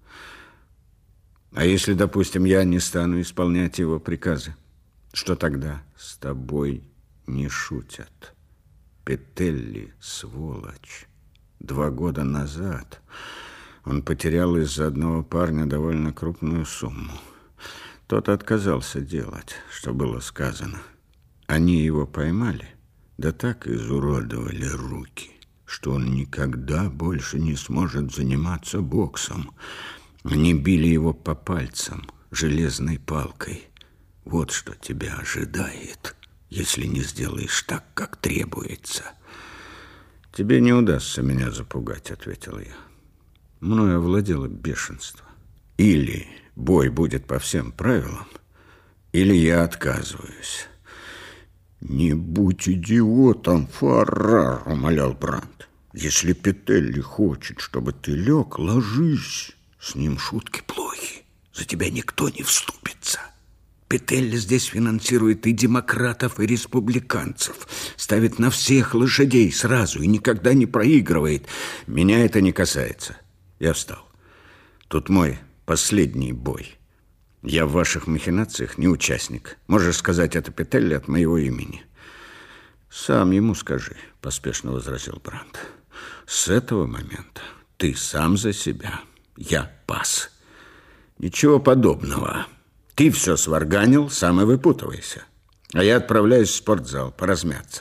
А если, допустим, я не стану исполнять его приказы? Что тогда? С тобой не шутят. Петелли сволочь. 2 года назад он потерял из-за одного парня довольно крупную сумму. Тот отказался делать, что было сказано. Они его поймали, да так изуродовали руки, что он никогда больше не сможет заниматься боксом. Они били его по пальцам железной палкой. Вот что тебя ожидает, если не сделаешь так, как требуется. Тебе не удастся меня запугать, ответил я. Мною овладело бешенство. Или бой будет по всем правилам, или я отказываюсь. Не будь идиотом, Фаррер, умолял Брандт. Если Петелли хочет, чтобы ты лег, ложись. С ним шутки плохи. За тебя никто не вступится. Петелли здесь финансирует и демократов, и республиканцев. Ставит на всех лошадей сразу и никогда не проигрывает. Меня это не касается. Я встал. Тут мой последний бой. Я в ваших махинациях не участник. Можешь сказать это Петелли от моего имени. Сам ему скажи, поспешно возразил Брандт. С этого момента ты сам за себя. Я пас. Ничего подобного. Ты все сварганил, сам и выпутывайся. А я отправляюсь в спортзал поразмяться.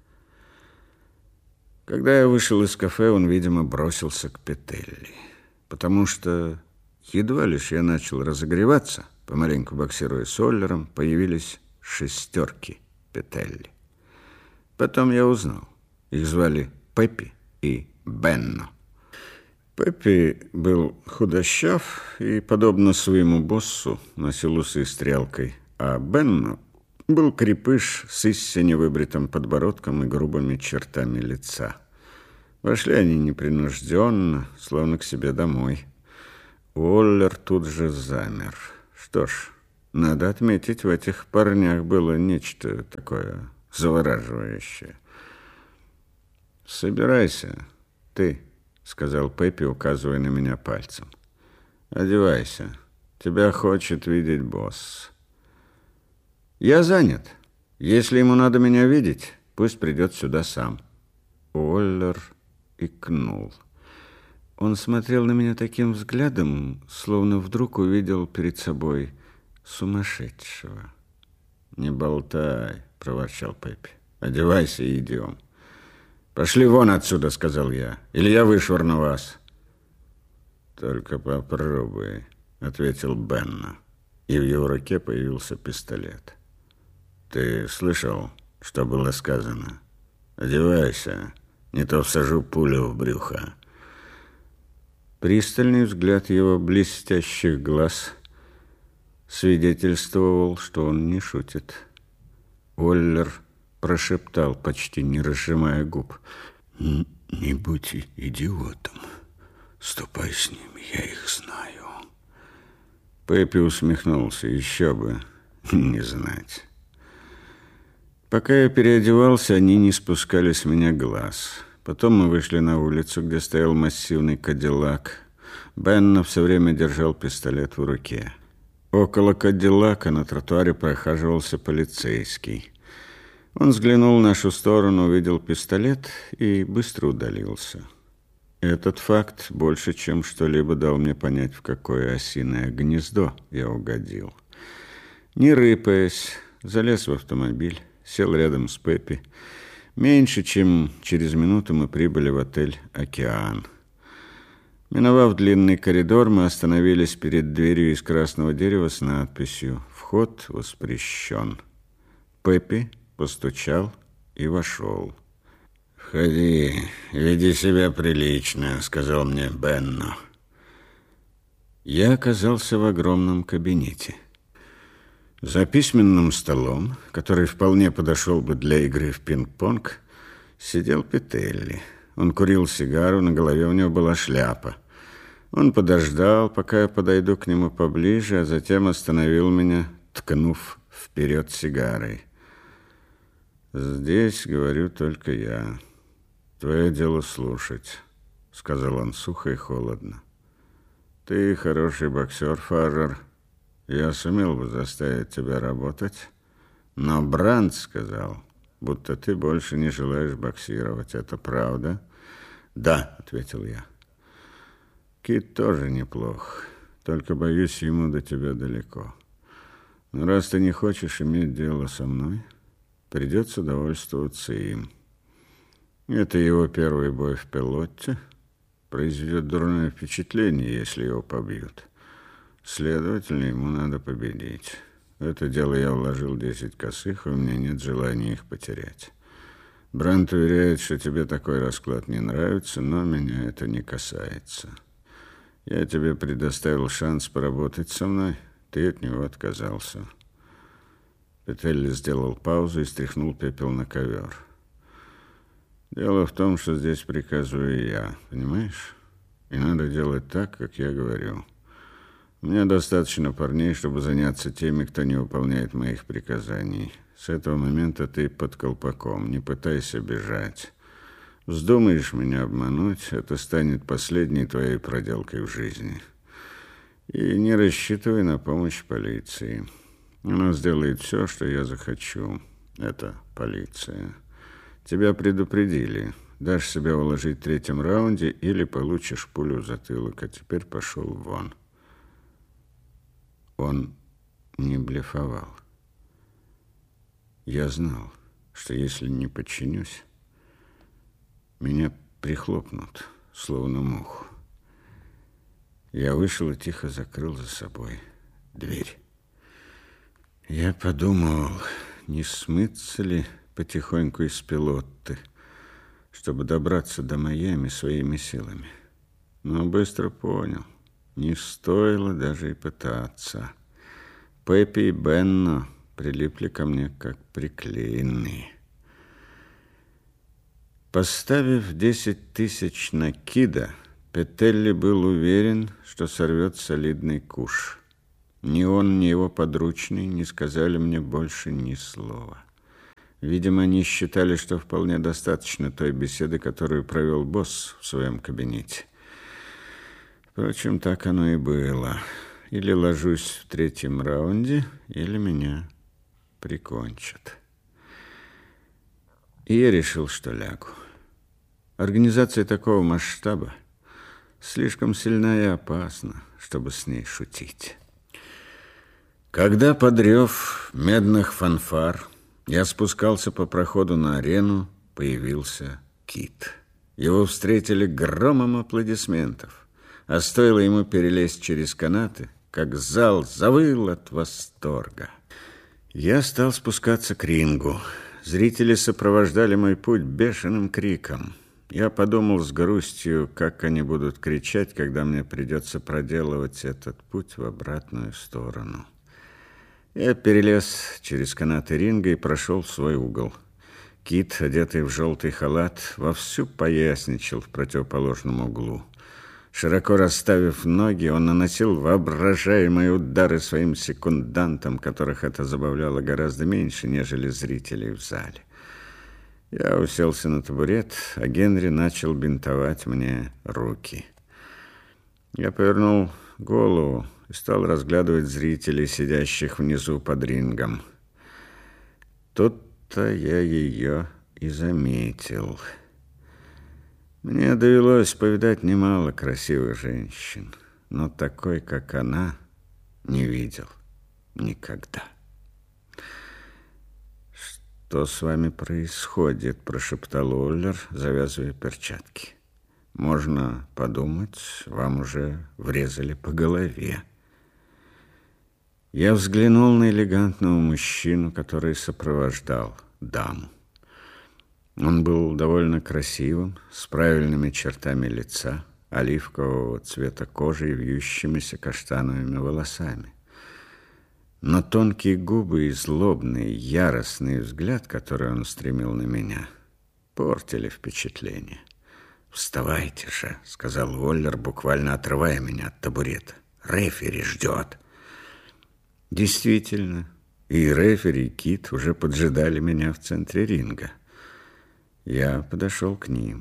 Когда я вышел из кафе, он, видимо, бросился к Петелли. Потому что едва лишь я начал разогреваться, помаленьку боксируя с Оллером, появились 6 Петелли. Потом я узнал. Их звали Пеппи и Бенно. Пеппи был худощав и, подобно своему боссу, носил усы стрелкой, а Бенно Был крепыш с истинно выбритым подбородком и грубыми чертами лица. Вошли они непринужденно, словно к себе домой. Уоллер тут же замер. Что ж, надо отметить, в этих парнях было нечто такое завораживающее. «Собирайся, ты», — сказал Пеппи, указывая на меня пальцем. «Одевайся. Тебя хочет видеть босс». «Я занят. Если ему надо меня видеть, пусть придет сюда сам». Уоллер икнул. Он смотрел на меня таким взглядом, словно вдруг увидел перед собой сумасшедшего. «Не болтай», — проворчал Пеппи. «Одевайся и идем». «Пошли вон отсюда», — сказал я, — «или я вышвырну вас». «Только попробуй», — ответил Бенно, и в его руке появился пистолет. «Ты слышал, что было сказано? Одевайся, не то всажу пулю в брюхо». Пристальный взгляд его блестящих глаз свидетельствовал, что он не шутит. Уоллер прошептал, почти не разжимая губ: «Не будь идиотом. Ступай с ним, я их знаю». Пеппи усмехнулся. Еще бы не знать. Пока я переодевался, они не спускали с меня глаз. Потом мы вышли на улицу, где стоял массивный кадиллак. Бенно все время держал пистолет в руке. Около кадиллака на тротуаре прохаживался полицейский. Он взглянул в нашу сторону, увидел пистолет и быстро удалился. Этот факт больше, чем что-либо, дал мне понять, в какое осиное гнездо я угодил. Не рыпаясь, залез в автомобиль, сел рядом с Пеппи. Меньше чем через минуту мы прибыли в отель «Океан». Миновав длинный коридор, мы остановились перед дверью из красного дерева с надписью «Вход воспрещен». Пеппи постучал и вошел. «Входи, веди себя прилично», — сказал мне Бенно. Я оказался в огромном кабинете. За письменным столом, который вполне подошел бы для игры в пинг-понг, сидел Петелли. Он курил сигару, на голове у него была шляпа. Он подождал, пока я подойду к нему поближе, а затем остановил меня, ткнув вперед сигарой. «Здесь говорю только я. Твое дело слушать», — сказал он сухо и холодно. «Ты хороший боксер, Фаррер. Я сумел бы заставить тебя работать, но Брандт сказал, будто ты больше не желаешь боксировать. Это правда?» «Да», — ответил я. «Кит тоже неплох, только, боюсь, ему до тебя далеко. Но раз ты не хочешь иметь дело со мной, придется довольствоваться им. Это его первый бой в пилотте. Произведет дурное впечатление, если его побьют. Следовательно, ему надо победить. В это дело я вложил 10 косых, и у меня нет желания их потерять. Брандт уверяет, что тебе такой расклад не нравится, но меня это не касается. Я тебе предоставил шанс поработать со мной, ты от него отказался». Петелли сделал паузу и стряхнул пепел на ковер. «Дело в том, что здесь приказываю я, понимаешь? И надо делать так, как я говорю. У меня достаточно парней, чтобы заняться теми, кто не выполняет моих приказаний. С этого момента ты под колпаком, не пытайся бежать. Вздумаешь меня обмануть, это станет последней твоей проделкой в жизни. И не рассчитывай на помощь полиции. Она сделает все, что я захочу. Это полиция. Тебя предупредили. Дашь себя уложить в 3-м раунде или получишь пулю в затылок. А теперь пошел вон». Он не блефовал. Я знал, что если не подчинюсь, меня прихлопнут, словно муху. Я вышел и тихо закрыл за собой дверь. Я подумал, не смыться ли потихоньку из пилотты, чтобы добраться до Майами своими силами. Но быстро понял, не стоило даже и пытаться. Пеппи и Бенно прилипли ко мне, как приклеенные. Поставив 10 тысяч на Кида, Петелли был уверен, что сорвет солидный куш. Ни он, ни его подручный не сказали мне больше ни слова. Видимо, они считали, что вполне достаточно той беседы, которую провел босс в своем кабинете. Впрочем, так оно и было. Или ложусь в 3-м раунде, или меня прикончат. И я решил, что лягу. Организация такого масштаба слишком сильна и опасна, чтобы с ней шутить. Когда под рев медных фанфар я спускался по проходу на арену, появился Кит. Его встретили громом аплодисментов, а стоило ему перелезть через канаты, как зал завыл от восторга. Я стал спускаться к рингу. Зрители сопровождали мой путь бешеным криком. Я подумал с грустью, как они будут кричать, когда мне придется проделывать этот путь в обратную сторону. Я перелез через канаты ринга и прошел в свой угол. Кит, одетый в желтый халат, вовсю поясничал в противоположном углу. Широко расставив ноги, он наносил воображаемые удары своим секундантам, которых это забавляло гораздо меньше, нежели зрителей в зале. Я уселся на табурет, а Генри начал бинтовать мне руки. Я повернул голову и стал разглядывать зрителей, сидящих внизу под рингом. Тут-то я ее и заметил. Мне довелось повидать немало красивых женщин, но такой, как она, не видел никогда. «Что с вами происходит?» – прошептал Уоллер, завязывая перчатки. «Можно подумать, вам уже врезали по голове». Я взглянул на элегантного мужчину, который сопровождал даму. Он был довольно красивым, с правильными чертами лица, оливкового цвета кожи и вьющимися каштановыми волосами. Но тонкие губы и злобный, яростный взгляд, который он устремил на меня, портили впечатление. «Вставайте же», — сказал Уоллер, буквально отрывая меня от табурета. «Рефери ждет». Действительно, и рефери, и Кит уже поджидали меня в центре ринга. Я подошел к ним.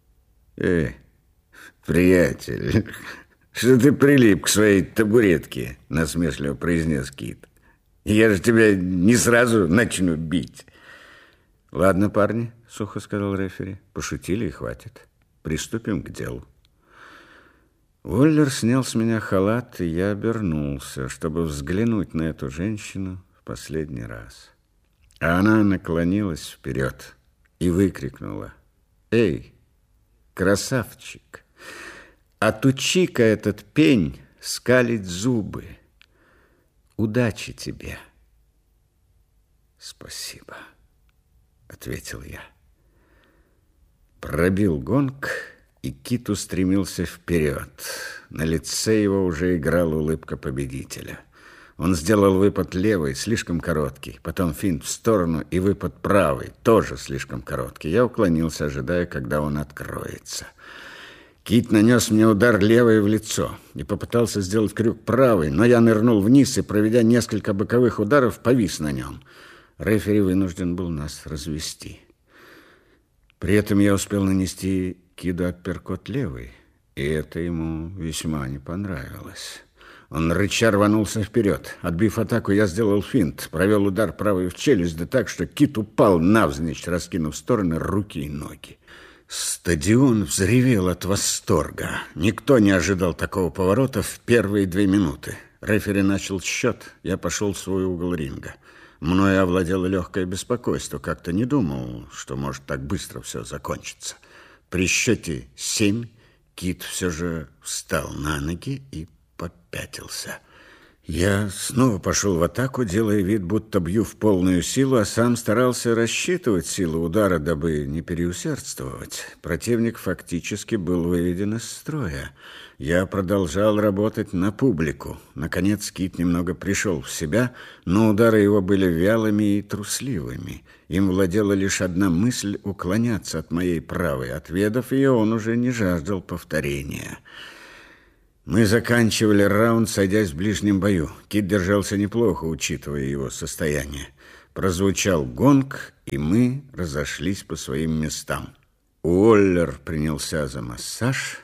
Приятель, что ты прилип к своей табуретке?» — насмешливо произнес Кит. «Я же тебя не сразу начну бить». «Ладно, парни», — сухо сказал рефери, — «пошутили и хватит. Приступим к делу». Уоллер снял с меня халат, и я обернулся, чтобы взглянуть на эту женщину в последний раз. А она наклонилась вперед и выкрикнула: «Эй, красавчик, отучи-ка этот пень скалить зубы. Удачи тебе!» «Спасибо», — ответил я. Пробил гонг, и Кит устремился вперед. На лице его уже играла улыбка победителя. Он сделал выпад левый, слишком короткий, потом финт в сторону и выпад правый, тоже слишком короткий. Я уклонился, ожидая, когда он откроется. Кит нанес мне удар левой в лицо и попытался сделать крюк правый, но я нырнул вниз и, проведя несколько боковых ударов, повис на нем. Рефери вынужден был нас развести. При этом я успел нанести Киду апперкот левый, и это ему весьма не понравилось. Он рыча рванулся вперед. Отбив атаку, я сделал финт, провел удар правой в челюсть, да так, что Кит упал навзничь, раскинув в стороны руки и ноги. Стадион взревел от восторга. Никто не ожидал такого поворота в первые 2 минуты. Рефери начал счет, я пошел в свой угол ринга. Мною овладело легкое беспокойство. Как-то не думал, что может так быстро все закончиться. При счете 7 Кит все же встал на ноги и попятился. Я снова пошел в атаку, делая вид, будто бью в полную силу, а сам старался рассчитывать силу удара, дабы не переусердствовать. Противник фактически был выведен из строя. Я продолжал работать на публику. Наконец Кит немного пришел в себя, но удары его были вялыми и трусливыми. Им владела лишь одна мысль — уклоняться от моей правой. Отведав ее, он уже не жаждал повторения. Мы заканчивали раунд, сойдясь в ближнем бою. Кит держался неплохо, учитывая его состояние. Прозвучал гонг, и мы разошлись по своим местам. Уоллер принялся за массаж.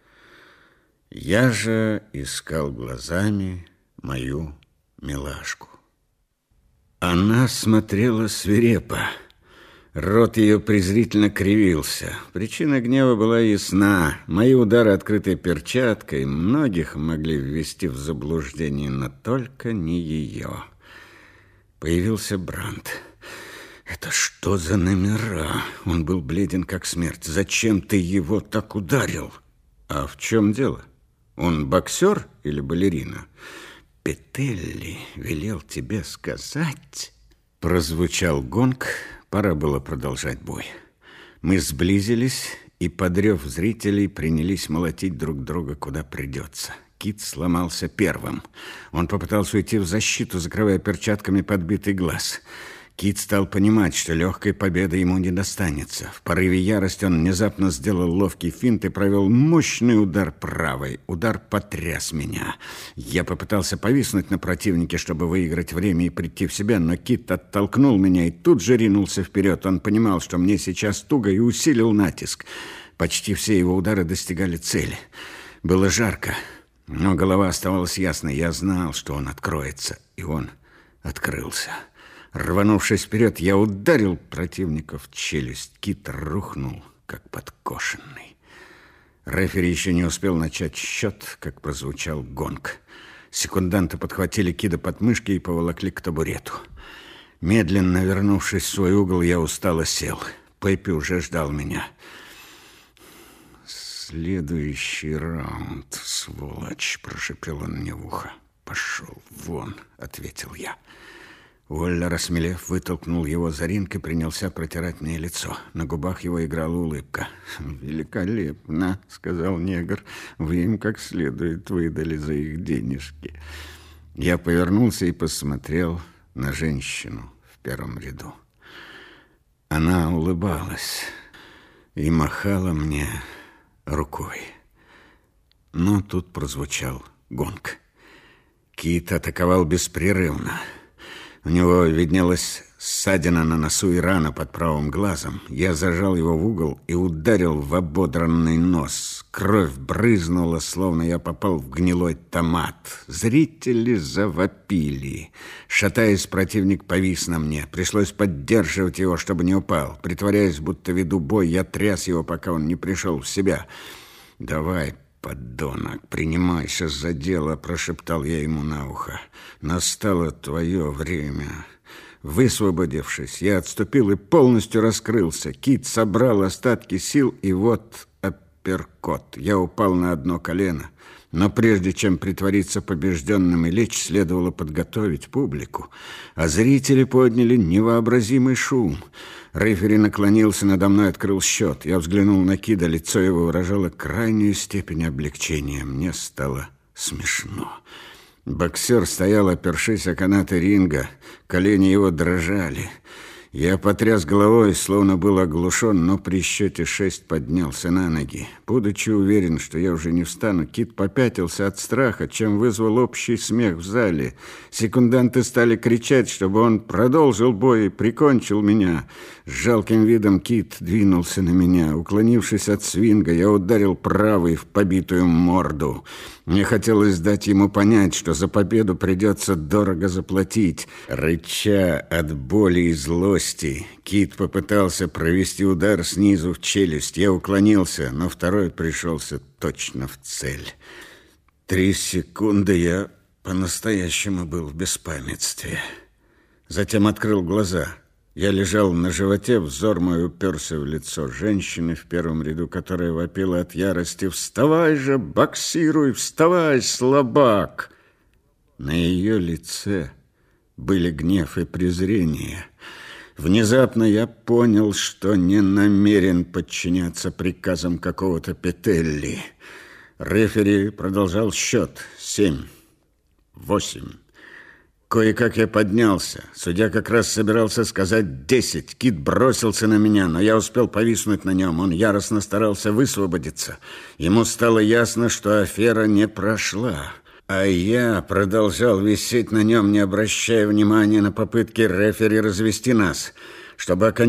Я же искал глазами мою милашку. Она смотрела свирепо. Рот ее презрительно кривился. Причина гнева была ясна. Мои удары открытой перчаткой многих могли ввести в заблуждение, но только не ее. Появился Брандт. Это что за номера? Он был бледен как смерть. Зачем ты его так ударил? А в чем дело? Он боксер или балерина? Петелли велел тебе сказать. Прозвучал гонг. Пора было продолжать бой. Мы сблизились и, подрев зрителей, принялись молотить друг друга куда придется. Кит сломался первым. Он попытался уйти в защиту, закрывая перчатками подбитый глаз. Кит стал понимать, что легкой победы ему не достанется. В порыве ярости он внезапно сделал ловкий финт и провел мощный удар правой. Удар потряс меня. Я попытался повиснуть на противнике, чтобы выиграть время и прийти в себя, но Кит оттолкнул меня и тут же ринулся вперед. Он понимал, что мне сейчас туго, и усилил натиск. Почти все его удары достигали цели. Было жарко, но голова оставалась ясной. Я знал, что он откроется, и он открылся. Рванувшись вперед, я ударил противника в челюсть. Кит рухнул, как подкошенный. Рефери еще не успел начать счет, как прозвучал гонг. Секунданты подхватили Кида под мышки и поволокли к табурету. Медленно вернувшись в свой угол, я устало сел. Пеппи уже ждал меня. «Следующий раунд, сволочь!» — прошипел он мне в ухо. «Пошел вон!» — ответил я. Уоллер, осмелев, вытолкнул его за ринг и принялся протирать мне лицо. На губах его играла улыбка. «Великолепно», — сказал негр. «Вы им как следует выдали за их денежки». Я повернулся и посмотрел на женщину в первом ряду. Она улыбалась и махала мне рукой. Но тут прозвучал гонг. Кит атаковал беспрерывно. У него виднелась ссадина на носу и рана под правым глазом. Я зажал его в угол и ударил в ободранный нос. Кровь брызнула, словно я попал в гнилой томат. Зрители завопили. Шатаясь, противник повис на мне. Пришлось поддерживать его, чтобы не упал. Притворяясь, будто веду бой, я тряс его, пока он не пришел в себя. «Давай, подонок, принимайся за дело», — прошептал я ему на ухо. «Настало твое время». Высвободившись, я отступил и полностью раскрылся. Кит собрал остатки сил, и вот апперкот. Я упал на одно колено. Но прежде чем притвориться побежденным и лечь, следовало подготовить публику. А зрители подняли невообразимый шум. Рефери наклонился надо мной и открыл счет. Я взглянул на Кида, лицо его выражало крайнюю степень облегчения. Мне стало смешно. Боксер стоял, опершись о канаты ринга. Колени его дрожали. Я потряс головой, словно был оглушен, но при счете 6 поднялся на ноги. Будучи уверен, что я уже не встану, Кит попятился от страха, чем вызвал общий смех в зале. Секунданты стали кричать, чтобы он продолжил бой и прикончил меня. С жалким видом Кит двинулся на меня. Уклонившись от свинга, я ударил правой в побитую морду. Мне хотелось дать ему понять, что за победу придется дорого заплатить. Рыча от боли и злости, Кит попытался провести удар снизу в челюсть. Я уклонился, но второй пришелся точно в цель. 3 секунды я по-настоящему был в беспамятстве. Затем открыл глаза. Я лежал на животе, взор мой уперся в лицо женщины в первом ряду, которая вопила от ярости: «Вставай же, боксируй, вставай, слабак!» На ее лице были гнев и презрение. Внезапно я понял, что не намерен подчиняться приказам какого-то Петелли. Рефери продолжал счет. 7, 8. Кое-как я поднялся. Судья как раз собирался сказать 10. Кит бросился на меня, но я успел повиснуть на нем. Он яростно старался высвободиться. Ему стало ясно, что афера не прошла. А я продолжал висеть на нем, не обращая внимания на попытки рефери развести нас, чтобы окончательно